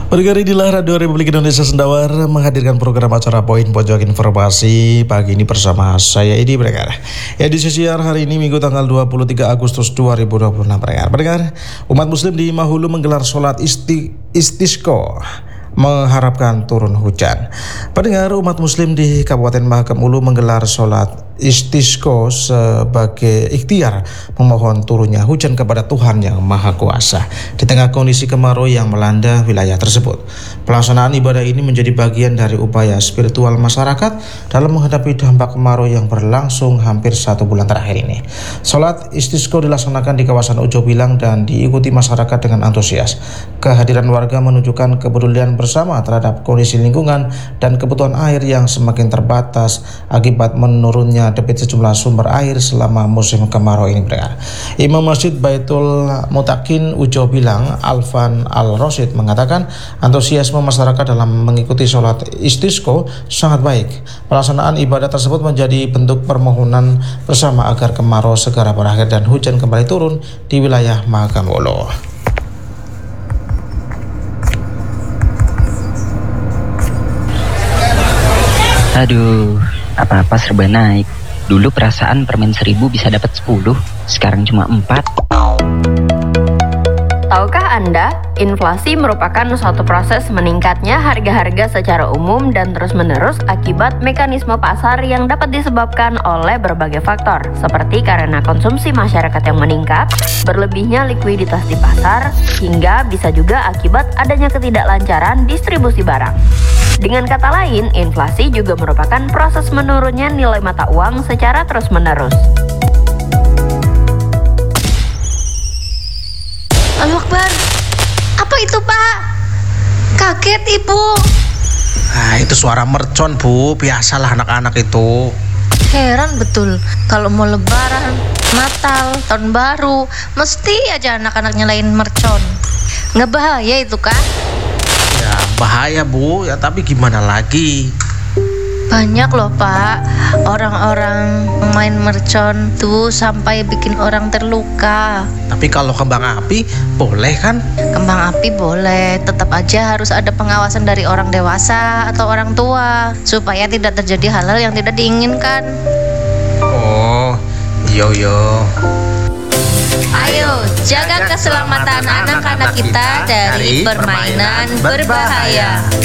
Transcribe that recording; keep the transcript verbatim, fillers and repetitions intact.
Pendengar, inilah Radio Republik Indonesia Sendawar menghadirkan program acara Poin Pojok Informasi pagi ini bersama saya Edi pendengar. Edisi siar hari ini Minggu tanggal dua puluh tiga Agustus dua ribu dua puluh enam pendengar. Pendengar, umat muslim di Mahulu menggelar sholat isti, istisqa mengharapkan turun hujan. Pendengar, umat muslim di Kabupaten Mahakam Ulu menggelar sholat istisqa sebagai ikhtiar memohon turunnya hujan kepada Tuhan Yang Maha Kuasa di tengah kondisi kemarau yang melanda wilayah tersebut. Pelaksanaan ibadah ini menjadi bagian dari upaya spiritual masyarakat dalam menghadapi dampak kemarau yang berlangsung hampir satu bulan terakhir ini. Sholat istisqa dilaksanakan di kawasan Ujo Bilang dan diikuti masyarakat dengan antusias. Kehadiran warga menunjukkan kepedulian bersama terhadap kondisi lingkungan dan kebutuhan air yang semakin terbatas akibat menurunnya debit sejumlah sumber air selama musim kemarau ini berada. Imam Masjid Baitul Mutakin Ujo Bilang, Alvan Al-Rosid mengatakan antusiasme masyarakat dalam mengikuti sholat istisqa sangat baik. Pelaksanaan ibadah tersebut menjadi bentuk permohonan bersama agar kemarau segera berakhir dan hujan kembali turun di wilayah Mahakam Ulu. Aduh, apa-apa serba naik. Dulu perasaan permen seribu bisa dapat sepuluh, sekarang cuma empat. Tahukah Anda, inflasi merupakan suatu proses meningkatnya harga-harga secara umum dan terus-menerus akibat mekanisme pasar yang dapat disebabkan oleh berbagai faktor, seperti karena konsumsi masyarakat yang meningkat, berlebihnya likuiditas di pasar, hingga bisa juga akibat adanya ketidaklancaran distribusi barang. Dengan kata lain, inflasi juga merupakan proses menurunnya nilai mata uang secara terus-menerus. Allahu Akbar. Apa itu, Pak? Kaget, Ibu. Nah, itu suara mercon, Bu. Biasalah anak-anak itu. Heran betul. Kalau mau lebaran, Natal, tahun baru, mesti aja anak-anak nyalain mercon. Nggak bahaya itu, Kak? Ya, bahaya, Bu. Ya, tapi gimana lagi? Banyak loh, Pak, orang-orang main mercon tuh sampai bikin orang terluka. Tapi kalau kembang api boleh kan? Kembang api boleh, tetap aja harus ada pengawasan dari orang dewasa atau orang tua supaya tidak terjadi hal-hal yang tidak diinginkan. Oh, yo yo. Ayo, jaga keselamatan anak-anak kita dari permainan berbahaya.